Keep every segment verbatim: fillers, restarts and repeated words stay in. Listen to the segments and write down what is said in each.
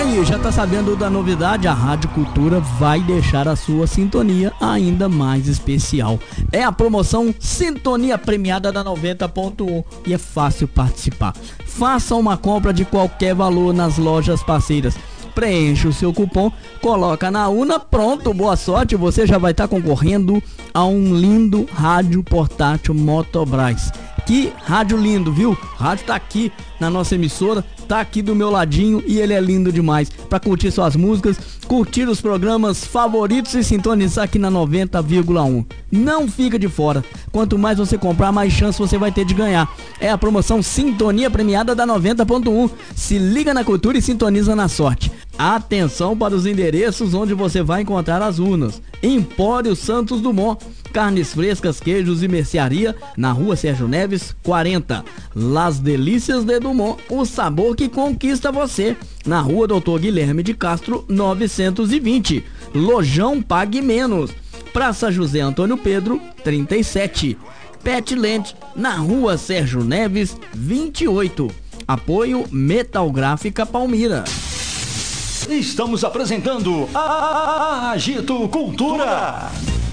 aí, já tá sabendo da novidade? A Rádio Cultura vai deixar a sua sintonia ainda mais especial. É a promoção Sintonia Premiada da noventa ponto um e é fácil participar. Faça uma compra de qualquer valor nas lojas parceiras. Preencha o seu cupom, coloca na urna, pronto, boa sorte, você já vai estar concorrendo a um lindo rádio portátil Motobras. Que rádio lindo, viu? O rádio tá aqui na nossa emissora, tá aqui do meu ladinho e ele é lindo demais. Para curtir suas músicas, curtir os programas favoritos e sintonizar aqui na noventa vírgula um. Não fica de fora. Quanto mais você comprar, mais chance você vai ter de ganhar. É a promoção Sintonia Premiada da noventa ponto um. Se liga na cultura e sintoniza na sorte. Atenção para os endereços onde você vai encontrar as urnas. Empório Santos Dumont, carnes frescas, queijos e mercearia, na rua Sérgio Neves, quarenta. Las Delícias de Dumont, o sabor que conquista você, na rua Doutor Guilherme de Castro, novecentos e vinte. Lojão Pague Menos, Praça José Antônio Pedro, trinta e sete. Petland, na rua Sérgio Neves, vinte e oito. Apoio Metalgráfica Palmira. Estamos apresentando a Agito Cultura.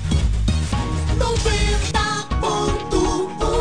noventa ponto um.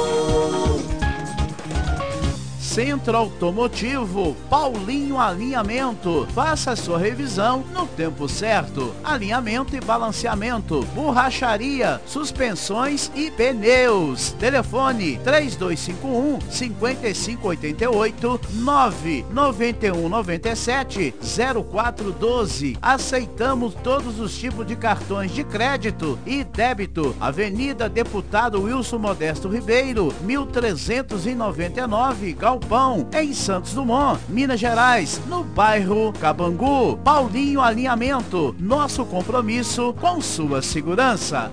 Centro Automotivo Paulinho Alinhamento. Faça a sua revisão no tempo certo. Alinhamento e balanceamento, borracharia, suspensões e pneus. Telefone três dois cinco um, cinco cinco oito oito, nove nove um nove sete, zero quatro um dois. Aceitamos todos os tipos de cartões de crédito e débito. Avenida Deputado Wilson Modesto Ribeiro, mil trezentos e noventa e nove, Galpão, em Santos Dumont, Minas Gerais, no bairro Cabangu. Paulinho Alinhamento, nosso compromisso com sua segurança.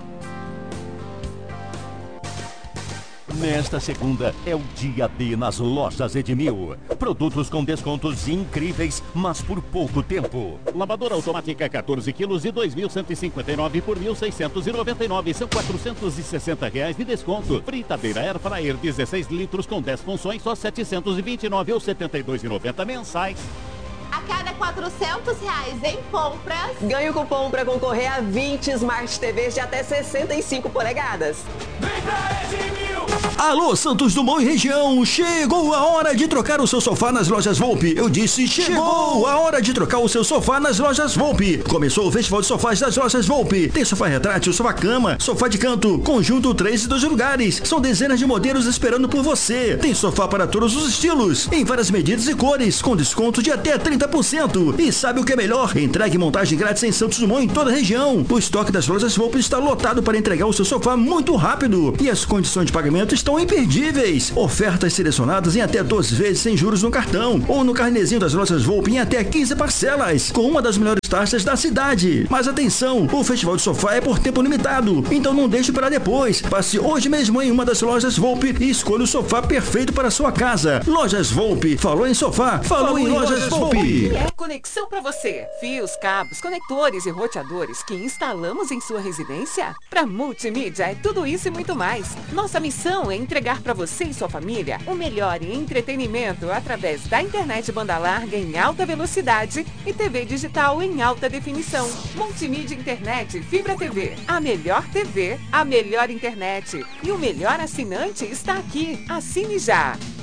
Nesta segunda é o dia D nas lojas Edmil. Produtos com descontos incríveis, mas por pouco tempo. Lavadora automática quatorze quilos de dois mil cento e cinquenta e nove por mil seiscentos e noventa e nove, são quatrocentos e sessenta reais de desconto. Fritadeira Air Fryer dezesseis litros com dez funções, só setecentos e vinte e nove ou setenta e dois reais e noventa mensais. A cada quatrocentos reais em compras, ganhe o cupom para concorrer a vinte Smart T Vs de até sessenta e cinco polegadas. Vem pra Edmil! Alô, Santos Dumont e região, chegou a hora de trocar o seu sofá nas lojas Volpe. Eu disse, chegou a hora de trocar o seu sofá nas lojas Volpe. Começou o Festival de Sofás das lojas Volpe. Tem sofá retrátil, sofá cama, sofá de canto, conjunto três e dois lugares. São dezenas de modelos esperando por você. Tem sofá para todos os estilos, em várias medidas e cores, com desconto de até trinta por cento. E sabe o que é melhor? Entregue montagem grátis em Santos Dumont, em toda a região. O estoque das lojas Volpe está lotado para entregar o seu sofá muito rápido. E as condições de pagamento estão imperdíveis. Ofertas selecionadas em até doze vezes sem juros no cartão ou no carnezinho das lojas Volpe em até quinze parcelas, com uma das melhores taxas da cidade. Mas atenção, o Festival de Sofá é por tempo limitado, então não deixe para depois. Passe hoje mesmo em uma das lojas Volpe e escolha o sofá perfeito para a sua casa. Lojas Volpe. Falou em sofá, falou, falou em, em Lojas, lojas Volpe. É conexão para você. Fios, cabos, conectores e roteadores que instalamos em sua residência? Para multimídia é tudo isso e muito mais. Nossa missão é entregar para você e sua família o melhor em entretenimento através da internet banda larga em alta velocidade e T V digital em alta definição. Multimídia Internet Fibra T V. A melhor T V, a melhor internet. E o melhor assinante está aqui. Assine já.